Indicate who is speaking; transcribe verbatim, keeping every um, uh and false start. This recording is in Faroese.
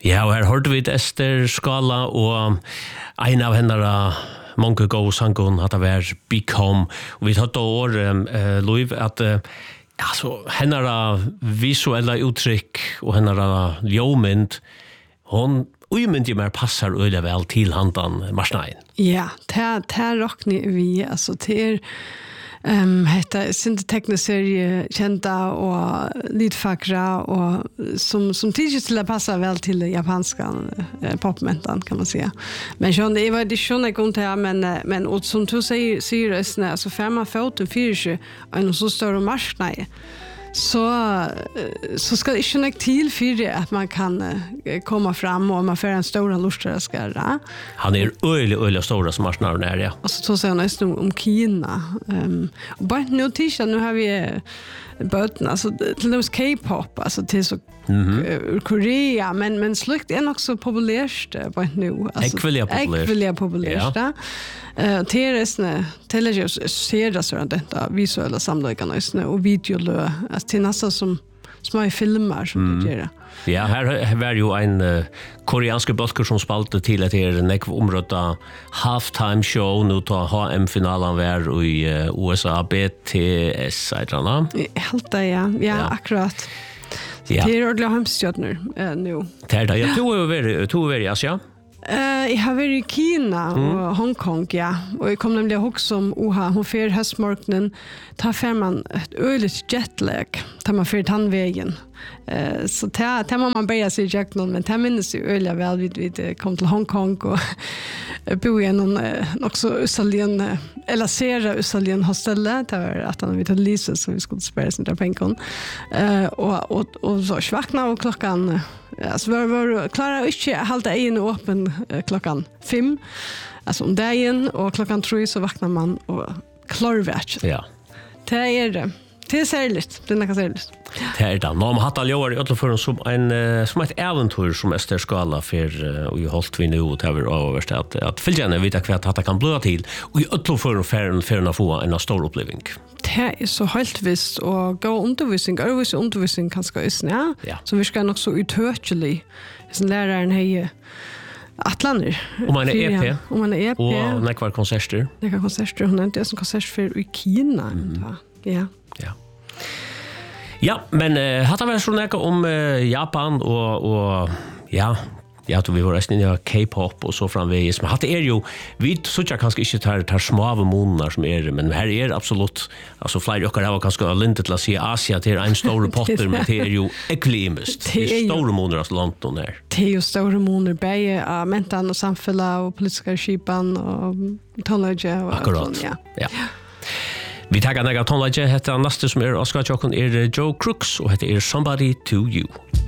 Speaker 1: Ja, og her hørte vi Ester Skala og en av henne mange gode sangen at det var Big Home. Og vi tatt år, uh, Louis, at uh, altså, henne visuelle uttrykk og henne ljåmynd, hun umynd i mer passar øyla vel til handan marsnaien.
Speaker 2: Ja, det er råkner vi, altså til Um, hetta syntetekniserie kända och lidfackra och som som tidigt skulle passa väl till japanska eh, popmentan kan man säga. Men sjön det var det sjön jag kunde här men men och som du säger seriöst när så femma foton fyra en så stor marknad så så ska det inte nog till för att man kan uh, komma fram och man får en stor lustare skara.
Speaker 1: Han är öle öle stora som marknaden är ja.
Speaker 2: Och så så säger nästan om Kina. Ehm um, och bara nu tisha nu har vi böten alltså till dem K-pop alltså till så mm-hmm. uh, Korea men men slukt är också populärt uh, bara nu alltså
Speaker 1: ekvilja populärt.
Speaker 2: Ekvilja populärt. Ja. Eh uh, teresne teleljus ser det så detta visuella samlingarna och videolö alltså till nästan som små filmer som mm. det gör.
Speaker 1: Ja, här, här var ju en uh, koreansk balker som spalte till att det är en ekv områda halftime show nu ta H M-finalen var i uh, U S A B T S, säger
Speaker 2: Helt det, ja. Ja, ja. Akkurat.
Speaker 1: Ja.
Speaker 2: Det är ordentligt hemstjärnor uh, nu.
Speaker 1: Det är det. Jag tog över i Asia.
Speaker 2: Uh, jag har varit i Kina och mm. Hongkong, ja. Och jag kom nämligen också om Oha, hon fer höstmorgonen, tar för man ett öligt jetlag, tar man för tandvägen. Uh, så det, det må man börja sig i jäkten, men det minns ju öliga väl vid vi kom till Hongkong och bo i en uh, också Usalien, uh, eller sera Usalien hostelle, det var att han vid till Lise så vi skulle spela sin där pengen. Uh, och, och, och så svakna och klockan uh, alltså var var klara inte hålla in öppen uh, klockan fem alltså om dagen och klockan tre så vaknar man och klarvärt.
Speaker 1: Ja.
Speaker 2: Det är det. Det är särskilt. Det är särskilt.
Speaker 1: Det är det. Nå om hatt alljår i ötlefören som, en, som ett äventyr som Ester Skala för och i hållt vi nu och det är överst att, att följarna vita kvart att det kan blöda till och i ötlefören för, för att få en stor upplevelse.
Speaker 2: Det är så helt visst och gå undervisning, övervis undervisning kanske är ja.
Speaker 1: Ja.
Speaker 2: Som vi ska nog så uthörtelig. Som läraren har Atlander.
Speaker 1: Om man är E P.
Speaker 2: Om man är E P.
Speaker 1: Och nekvar konserter.
Speaker 2: Nekvar konserter. Hon är inte som konsert för i Kina. Mm. Ja.
Speaker 1: Ja. Ja, men uh, hatt det så nekka om uh, Japan och och ja, ja, då vi var resten i K-pop och så framvägs. Men hatt det är ju vi så jag kanske inte tar tar små av månader som är men här är absolut alltså flyr och har kanske linje till att se Asia till en stor potter men det är ju eklimist. Det är stora månader så långt då där.
Speaker 2: Det är ju stora månader bäge av mentan och samfälla och politiska skipan och tonlage och
Speaker 1: akkurat.
Speaker 2: Ja.
Speaker 1: Ja. Vi tackar några tonlage heter nästa som är Oscar Jocken är Joe Crooks och heter Somebody to You.